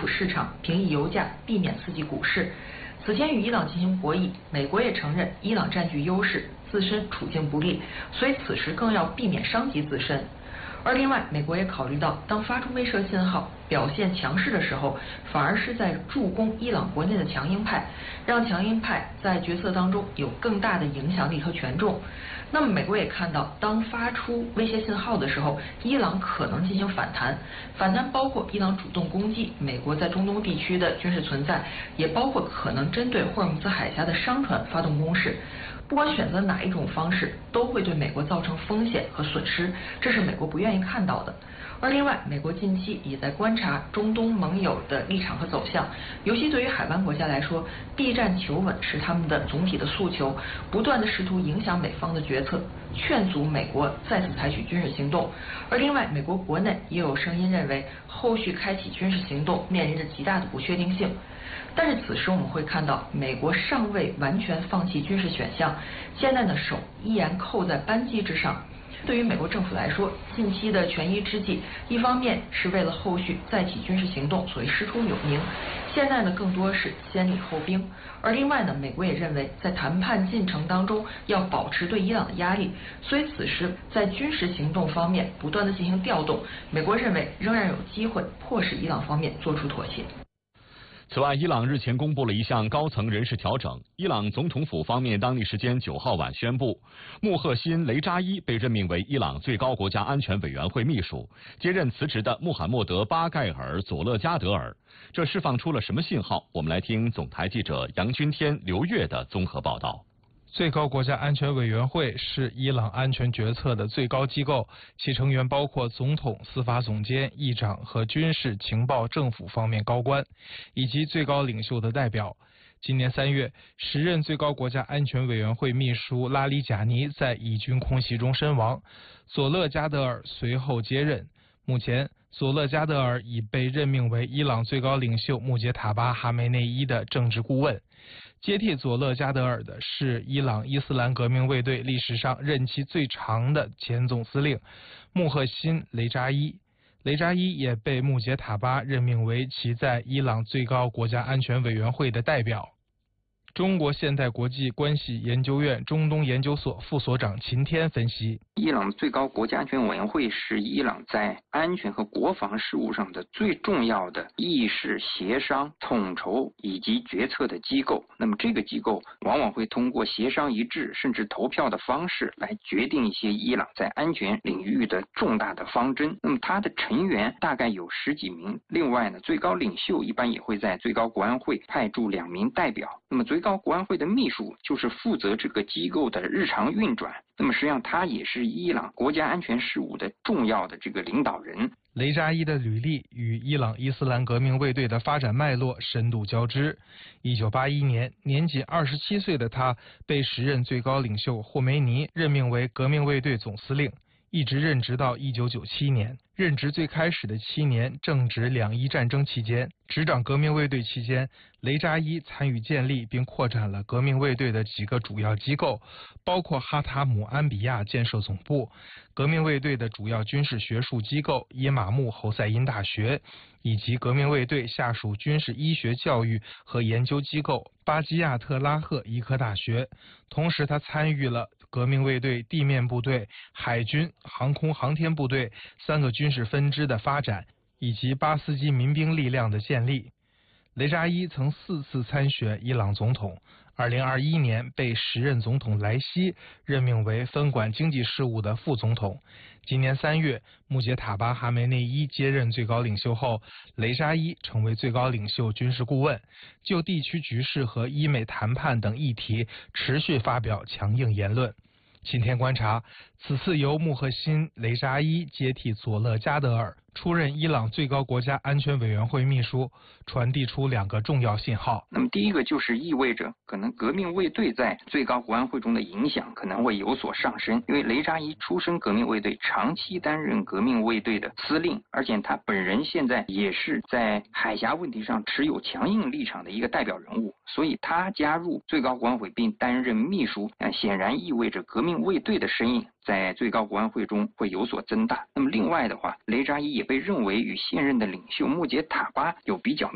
府市场，平抑油价，避免刺激股市。此前与伊朗进行博弈，美国也承认伊朗占据优势，自身处境不利，所以此时更要避免伤及自身。而另外，美国也考虑到，当发出威慑信号、表现强势的时候，反而是在助攻伊朗国内的强硬派，让强硬派在决策当中有更大的影响力和权重。那么，美国也看到，当发出威胁信号的时候，伊朗可能进行反弹，反弹包括伊朗主动攻击美国在中东地区的军事存在，也包括可能针对霍尔木兹海峡的商船发动攻势。不管选择哪一种方式，都会对美国造成风险和损失，这是美国不愿意看到的。而另外，美国近期也在观察中东盟友的立场和走向，尤其对于海湾国家来说，避战求稳是他们的总体的诉求，不断的试图影响美方的决策，劝阻美国再次采取军事行动。而另外，美国国内也有声音认为，后续开启军事行动面临着极大的不确定性。但是此时我们会看到，美国尚未完全放弃军事选项，现在呢手依然扣在扳机之上。对于美国政府来说，近期的权宜之计，一方面是为了后续再起军事行动，所谓师出有名；现在呢更多是先礼后兵。而另外呢，美国也认为在谈判进程当中要保持对伊朗的压力，所以此时在军事行动方面不断的进行调动，美国认为仍然有机会迫使伊朗方面做出妥协。 此外，伊朗日前公布了一项高层人事调整。伊朗总统府方面当地时间9号晚宣布，穆赫辛·雷扎伊被任命为伊朗最高国家安全委员会秘书，接任辞职的穆罕默德·巴盖尔·佐勒加德尔。这释放出了什么信号？我们来听总台记者杨君天、刘越的综合报道。 最高国家安全委员会是伊朗安全决策的最高机构，其成员包括总统、司法总监、议长和军事、情报、政府方面高官，以及最高领袖的代表。今年3月，时任最高国家安全委员会秘书拉里贾尼在以军空袭中身亡，佐勒加德尔随后接任。目前，佐勒加德尔已被任命为伊朗最高领袖穆杰塔巴·哈梅内伊的政治顾问。接替佐勒加德尔的是伊朗伊斯兰革命卫队历史上任期最长的前总司令穆赫辛·雷扎伊。雷扎伊也被穆杰塔巴任命为其在伊朗最高国家安全委员会的代表。中国现代国际关系研究院中东研究所副所长秦天分析， 伊朗最高国家安全委员会是伊朗在安全和国防事务上的最重要的议事、协商、统筹以及决策的机构。那么这个机构往往会通过协商一致甚至投票的方式来决定一些伊朗在安全领域的重大的方针。那么它的成员大概有10几名，另外呢，最高领袖一般也会在最高国安会派驻2名代表。那么最高国安会的秘书就是负责这个机构的日常运转，那么实际上他也是伊朗国家安全事务的重要的这个领导人。 雷扎伊的履历与伊朗伊斯兰革命卫队的发展脉络深度交织。1981年，年仅27岁的他被时任最高领袖霍梅尼任命为革命卫队总司令，一直任职到1997年。任职最开始的7年正值两伊战争期间，执掌革命卫队期间，雷扎伊参与建立并扩展了革命卫队的几个主要机构，包括哈塔姆安比亚建设总部、革命卫队的主要军事学术机构耶马木侯赛因大学，以及革命卫队下属军事医学教育和研究机构巴基亚特拉赫医科大学。同时，他参与了革命卫队地面部队、海军、航空航天部队3个军事分支的发展，以及巴斯基民兵力量的建立。雷扎伊曾4次参选伊朗总统，2021年被时任总统莱西任命为分管经济事务的副总统。今年3月，穆杰塔巴·哈梅内伊接任最高领袖后，雷扎伊成为最高领袖军事顾问，就地区局势和伊美谈判等议题持续发表强硬言论。今天观察，此次由穆赫辛·雷扎伊接替佐勒加德尔出任伊朗最高国家安全委员会秘书，传递出2个重要信号。 那么第一个就是意味着可能革命卫队在最高国安会中的影响可能会有所上升，因为雷扎伊出身革命卫队，长期担任革命卫队的司令，而且他本人现在也是在海峡问题上持有强硬立场的一个代表人物，所以他加入最高国安会并担任秘书，显然意味着革命卫队的身影在最高国安会中会有所增大。那么另外的话，雷扎伊也被认为与现任的领袖穆杰塔巴有比较